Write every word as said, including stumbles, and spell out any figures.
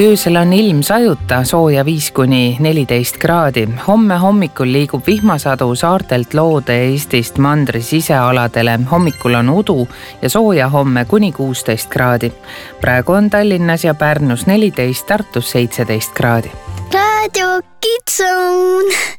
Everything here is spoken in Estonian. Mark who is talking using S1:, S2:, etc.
S1: öösel on ilm sajuta, sooja viis kuni neliteist kraadi. Homme hommikul liigub vihmasadu saartelt Loode-Eestist mandri sisealadele. Hommikul on udu ja sooja homme kuni kuusteist kraadi. Praegu on Tallinnas ja Pärnus neliteist, Tartus seitseteist kraadi.
S2: Raadio Kids Zone.